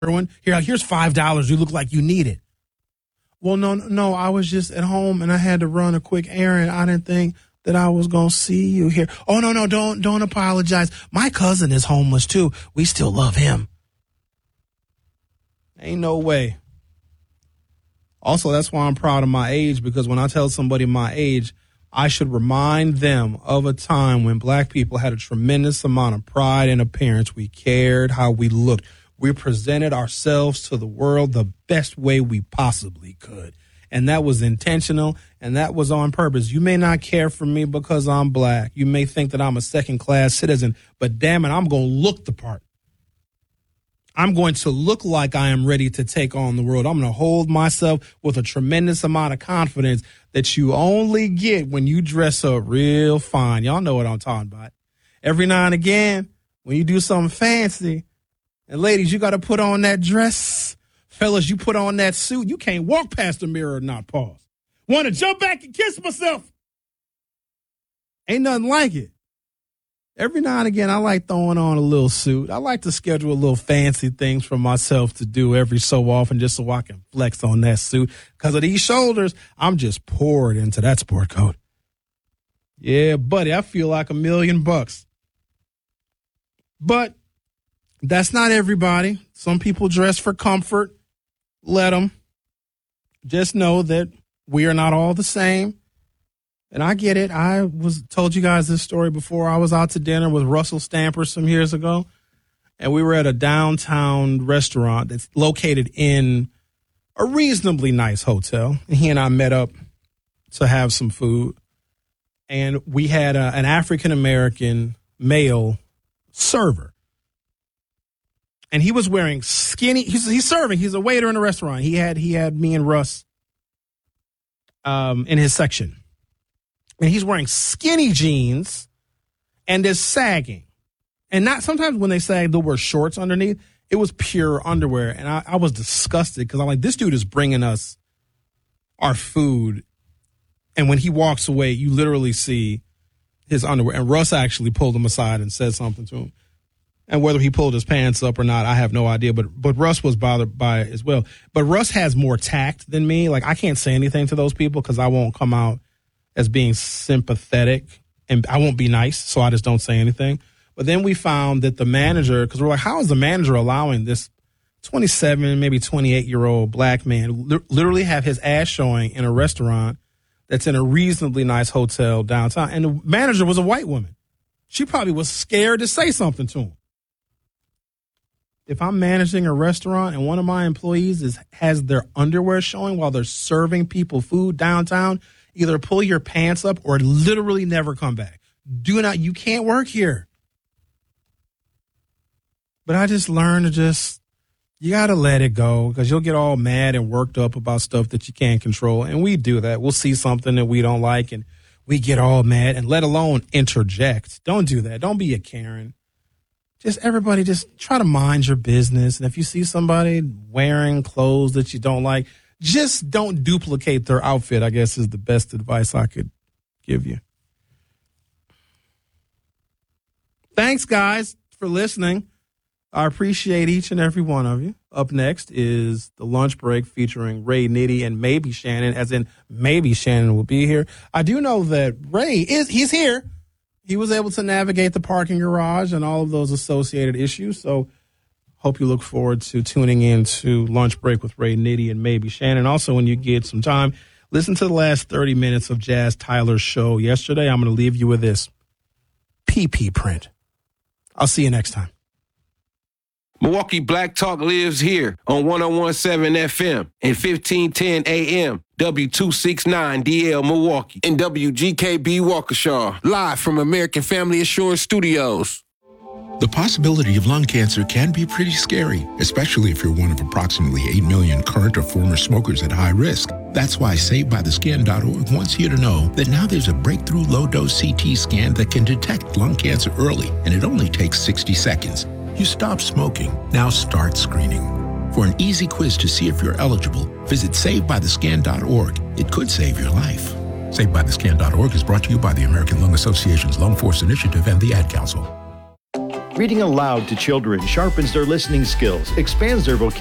heroin. Here's $5. You look like you need it. Well, no, I was just at home and I had to run a quick errand. I didn't think that I was going to see you here. Oh, no, don't apologize. My cousin is homeless too. We still love him. Ain't no way. Also, that's why I'm proud of my age, because when I tell somebody my age, I should remind them of a time when black people had a tremendous amount of pride in appearance. We cared how we looked. We presented ourselves to the world the best way we possibly could. And that was intentional, and that was on purpose. You may not care for me because I'm black. You may think that I'm a second-class citizen, but damn it, I'm going to look the part. I'm going to look like I am ready to take on the world. I'm going to hold myself with a tremendous amount of confidence that you only get when you dress up real fine. Y'all know what I'm talking about. Every now and again, when you do something fancy, and ladies, you got to put on that dress. Fellas, you put on that suit. You can't walk past the mirror and not pause. Want to jump back and kiss myself. Ain't nothing like it. Every now and again, I like throwing on a little suit. I like to schedule a little fancy things for myself to do every so often just so I can flex on that suit. Because of these shoulders, I'm just poured into that sport coat. Yeah, buddy, I feel like $1 million. But that's not everybody. Some people dress for comfort. Let them. Just know that we are not all the same. And I get it. I told you guys this story before. I was out to dinner with Russell Stamper some years ago, and we were at a downtown restaurant that's located in a reasonably nice hotel. And he and I met up to have some food, and we had an African-American male server. And he was wearing skinny. He's serving. He's a waiter in a restaurant. He had me and Russ in his section. And he's wearing skinny jeans and is sagging. And not sometimes when they sag, they'll wear shorts underneath. It was pure underwear. And I was disgusted because I'm like, this dude is bringing us our food. And when he walks away, you literally see his underwear. And Russ actually pulled him aside and said something to him. And whether he pulled his pants up or not, I have no idea. But Russ was bothered by it as well. But Russ has more tact than me. Like, I can't say anything to those people because I won't come out as being sympathetic, and I won't be nice, so I just don't say anything. But then we found that the manager, because we're like, how is the manager allowing this 27, maybe 28-year-old black man literally have his ass showing in a restaurant that's in a reasonably nice hotel downtown? And the manager was a white woman. She probably was scared to say something to him. If I'm managing a restaurant and one of my employees has their underwear showing while they're serving people food downtown, either pull your pants up or literally never come back. You can't work here. But I just learned you got to let it go because you'll get all mad and worked up about stuff that you can't control. And we do that. We'll see something that we don't like and we get all mad, and let alone interject. Don't do that. Don't be a Karen. Everybody just try to mind your business. And if you see somebody wearing clothes that you don't like, just don't duplicate their outfit, I guess, is the best advice I could give you. Thanks, guys, for listening. I appreciate each and every one of you. Up next is the lunch break featuring Ray Nitty and maybe Shannon, as in maybe Shannon will be here. I do know that he's here. He was able to navigate the parking garage and all of those associated issues. So hope you look forward to tuning in to Lunch Break with Ray Nitty and maybe Shannon. Also, when you get some time, listen to the last 30 minutes of Jazz Tyler's show yesterday. I'm going to leave you with this PP print. I'll see you next time. Milwaukee Black Talk lives here on 101.7 FM and 1510 AM, W269DL Milwaukee, and WGKB Waukesha, live from American Family Assurance Studios. The possibility of lung cancer can be pretty scary, especially if you're one of approximately 8 million current or former smokers at high risk. That's why SaveByTheScan.org wants you to know that now there's a breakthrough low-dose CT scan that can detect lung cancer early, and it only takes 60 seconds. You stop smoking, now start screening. For an easy quiz to see if you're eligible, visit SaveByTheScan.org. It could save your life. SaveByTheScan.org is brought to you by the American Lung Association's Lung Force Initiative and the Ad Council. Reading aloud to children sharpens their listening skills, expands their vocabulary,